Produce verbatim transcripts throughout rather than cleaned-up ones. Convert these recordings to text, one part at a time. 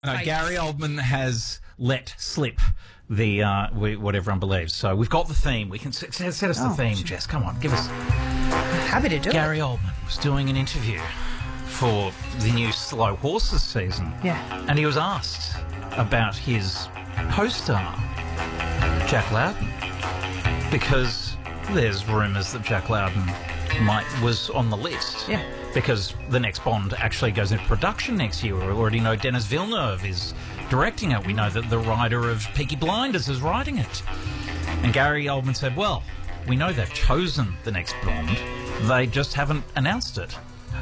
No, Gary Oldman has let slip the uh, we, what everyone believes. So we've got the theme. We can set, set us the Oh, theme, sure. Jess. Come on, give us. Happy to do Gary it. Oldman was doing an interview for the new Slow Horses season. Yeah. And he was asked about his co-star, Jack Loudon, because there's rumours that Jack Loudon might was on the list. Yeah. Because the next Bond actually goes into production next year. We already know Denis Villeneuve is directing it. We know that the writer of Peaky Blinders is writing it. And Gary Oldman said, well, we know they've chosen the next Bond. They just haven't announced it.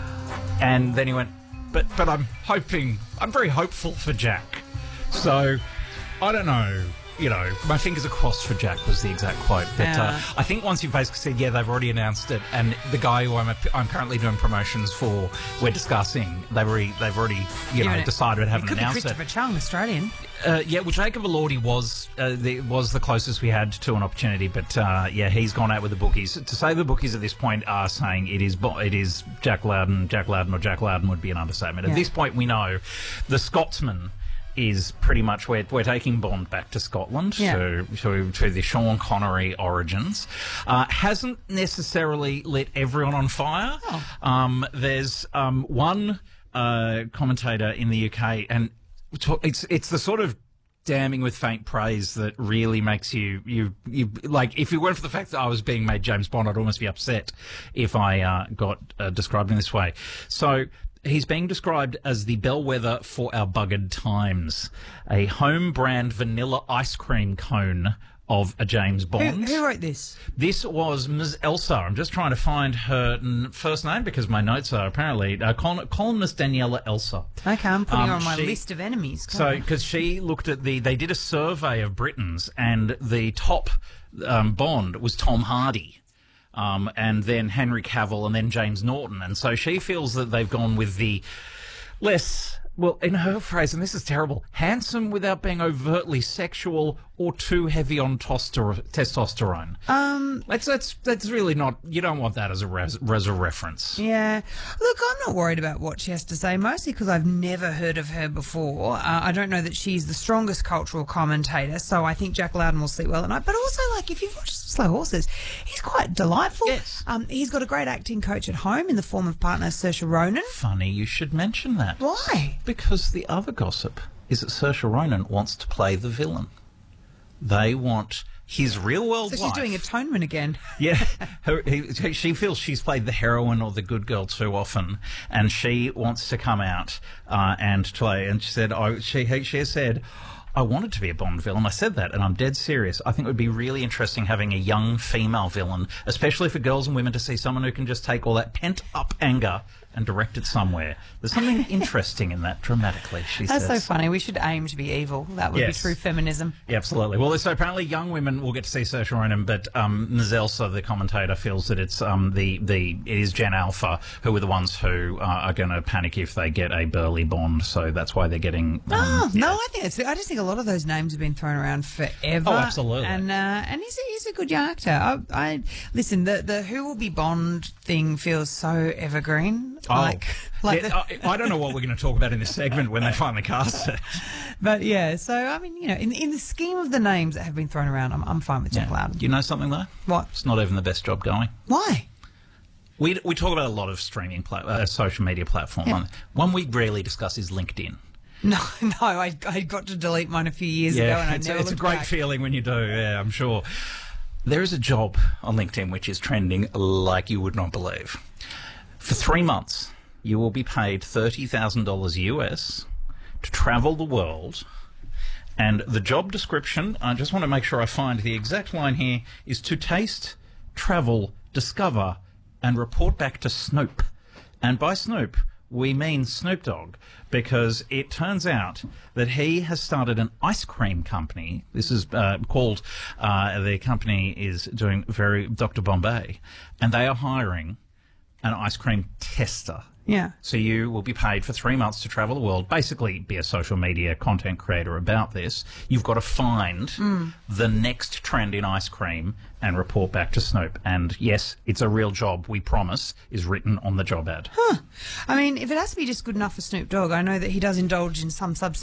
And then he went, but but I'm hoping, I'm very hopeful for Jack. So, I don't know. You know, my fingers are crossed for Jack was the exact quote. But Yeah. uh, I think once you've basically said, yeah, they've already announced it, and the guy who I'm, I'm currently doing promotions for, we're discussing, they've already, they've already you know, Yeah, decided but haven't It could be announced it. Christopher Chung, Australian. Uh, yeah, well, Jacob Elordi was uh, the, was the closest we had to an opportunity, but uh, yeah, he's gone out with the bookies. To say the bookies at this point are saying it is Bo- it is Jack Loudon, Jack Loudon, or Jack Loudon would be an understatement. At Yeah. this point, we know the Scotsman is pretty much we're, we're taking Bond back to Scotland Yeah. to, to to the Sean Connery origins. Uh, hasn't necessarily lit everyone on fire. Oh. Um, there's um, one uh, commentator in the U K, and it's it's the sort of damning with faint praise that really makes you you you like. If it weren't for the fact that I was being made James Bond, I'd almost be upset if I uh, got uh, described in this way. So. He's being described as the bellwether for our buggered times, a home brand vanilla ice cream cone of a James Who, Bond. who wrote this? This was Miz Elsa. I'm just trying to find her n- first name because my notes are apparently uh, col- columnist Daniela Elsa. Okay, I'm putting Um, her on my she- list of enemies. Come So, on. because she looked at the, they did a survey of Britons, and the top um, Bond was Tom Hardy. Um, and then Henry Cavill, and then James Norton. And so she feels that they've gone with the less, well, in her phrase, and this is terrible, handsome without being overtly sexual or too heavy on toster- testosterone. Um, That's, that's, that's really not, you don't want that as a, res, as a reference. yeah. Look, I'm not worried about what she has to say, mostly because I've never heard of her before. Uh, I don't know that she's the strongest cultural commentator, so I think Jack Loudon will sleep well at night. But also, like, if you've watched Slow Horses, he's quite delightful. Yes. Um, he's got a great acting coach at home in the form of partner Saoirse Ronan. Funny you should mention that. Why? Because the other gossip is that Saoirse Ronan wants to play the villain. They want his real world So she's wife. doing atonement again. Yeah, her, he, she feels she's played the heroine or the good girl too often, and she wants to come out uh, and play. And she said, "Oh, she she has said." I wanted to be a Bond villain. I said that, and I'm dead serious. I think it would be really interesting having a young female villain, especially for girls and women, to see someone who can just take all that pent-up anger and direct it somewhere. There's something interesting in that dramatically, she That's says. so funny. We should aim to be evil. That would Yes. be true feminism. Yeah, absolutely. Well, so apparently young women will get to see Saoirse Ronan, but um, Miz Elsa, the commentator, feels that it's um, the, the it is Gen Alpha who are the ones who uh, are going to panic if they get a burly Bond, so that's why they're getting... Um, Oh, yeah. no, I think it's, I just think a lot of those names have been thrown around forever. Oh, absolutely. And uh, and he's a, he's a good young actor. I, I listen. The the Who Will Be Bond thing feels so evergreen. Oh, Like like. yeah, the- I, I don't know what we're going to talk about in this segment when they finally cast it. but yeah, so I mean, you know, in in the scheme of the names that have been thrown around, I'm I'm fine with Jack Yeah. Loudon. You know something, though? What? It's not even the best job going. Why? We, we talk about a lot of streaming, pla- uh, social media platform. Yeah. One we rarely discuss is LinkedIn. No, no, I I got to delete mine a few years ago, and I it's, never it's a looked great back. feeling when you do, yeah, I'm sure. There is a job on LinkedIn which is trending like you would not believe. For three months, you will be paid thirty thousand dollars U S to travel the world. And the job description, I just want to make sure I find the exact line here, is to taste, travel, discover, and report back to Snoop. And by Snoop, we mean Snoop Dogg, because it turns out that he has started an ice cream company. This is uh, called, uh, the company is doing very Doctor Bombay, and they are hiring an ice cream tester. Yeah. So you will be paid for three months to travel the world, basically be a social media content creator about this. You've got to find Mm. the next trend in ice cream and report back to Snoop. And yes, it's a real job, we promise, is written on the job ad. Huh. I mean, if it has to be just good enough for Snoop Dogg, I know that he does indulge in some substance